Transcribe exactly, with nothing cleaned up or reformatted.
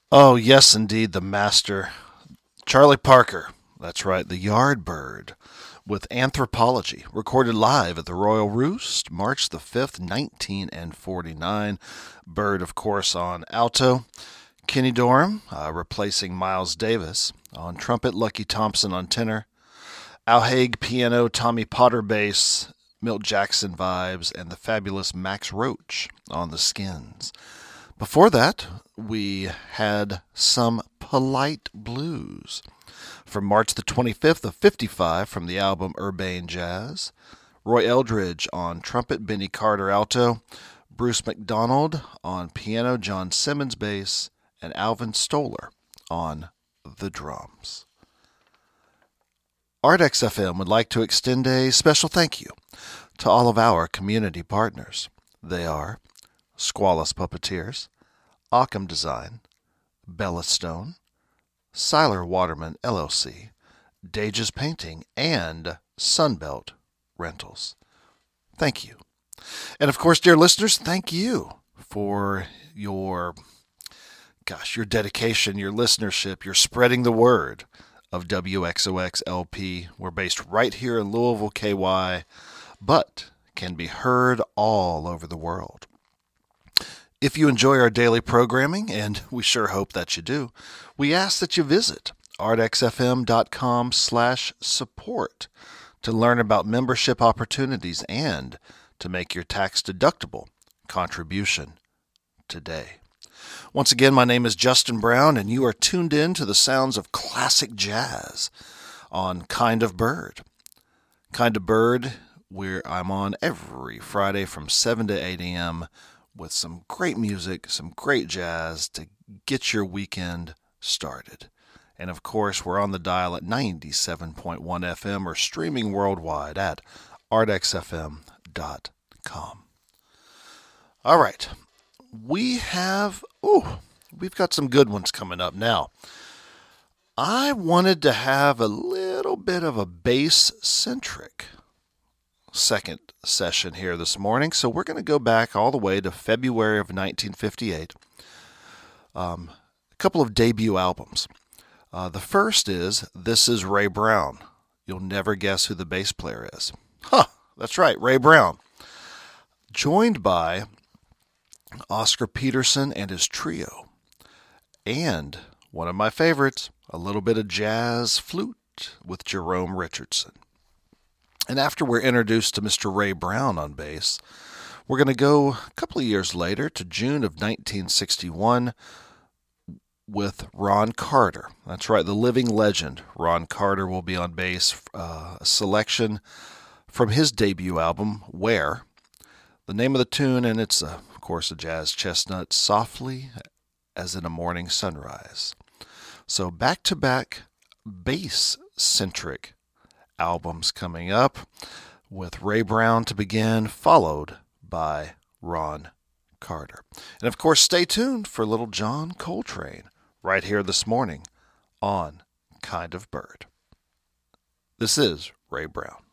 Oh, yes, indeed, the master. Charlie Parker. That's right, the Yardbird with Anthropology, recorded live at the Royal Roost, March the fifth, nineteen forty-nine. Bird, of course, on alto. Kenny Dorham uh, replacing Miles Davis on trumpet, Lucky Thompson on tenor, Al Haig piano, Tommy Potter bass, Milt Jackson vibes, and the fabulous Max Roach on the skins. Before that, we had some Polite Blues from March the twenty-fifth of fifty-five from the album Urbane Jazz. Roy Eldridge on trumpet, Benny Carter alto, Bruce McDonald on piano, John Simmons bass, and Alvin Stoller on the drums. Ardex F M would like to extend a special thank you to all of our community partners. They are Squalus Puppeteers, Occam Design, Bella Stone, Seiler Waterman L L C, Dages Painting, and Sunbelt Rentals. Thank you. And of course, dear listeners, thank you for your, gosh, your dedication, your listenership, your spreading the word of W X O X L P. We're based right here in Louisville, K Y, but can be heard all over the world. If you enjoy our daily programming, and we sure hope that you do, we ask that you visit ardexfm.com slash support to learn about membership opportunities and to make your tax-deductible contribution today. Once again, my name is Justin Brown, and you are tuned in to the sounds of classic jazz on Kind of Bird. Kind of Bird, where I'm on every Friday from seven to eight a.m., with some great music, some great jazz to get your weekend started. And of course, we're on the dial at ninety-seven point one F M or streaming worldwide at ardex f m dot com. All right, we have, oh, we've got some good ones coming up now. I wanted to have a little bit of a bass-centric second session here this morning, so we're going to go back all the way to February of nineteen fifty-eight. Um, a couple of debut albums. Uh, the first is This Is Ray Brown. You'll never guess who the bass player is. Huh, that's right, Ray Brown. Joined by Oscar Peterson and his trio. And one of my favorites, a little bit of jazz flute with Jerome Richardson. And after we're introduced to Mister Ray Brown on bass, we're going to go a couple of years later to June of nineteen sixty-one with Ron Carter. That's right, the living legend. Ron Carter will be on bass. Uh, a selection from his debut album, Where. The name of the tune, and it's, uh, of course, a jazz chestnut, Softly as in a Morning Sunrise. So back-to-back bass-centric albums coming up, with Ray Brown to begin, followed by Ron Carter. And of course, stay tuned for little John Coltrane right here this morning on Kind of Bird. This is Ray Brown.